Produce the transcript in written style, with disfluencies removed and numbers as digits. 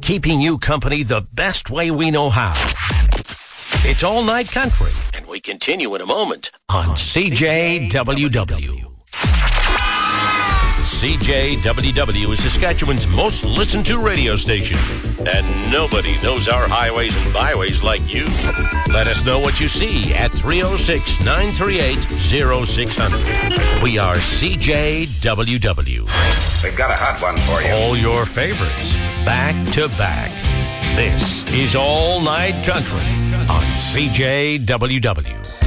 keeping you company the best way we know how. It's All Night Country, and we continue in a moment on CJWW. CJWW is Saskatchewan's most listened to radio station, and nobody knows our highways and byways like you. Let us know what you see at 306-938-0600. We are CJWW. We've got a hot one for you. All your favorites, back to back. This is All Night Country on CJWW.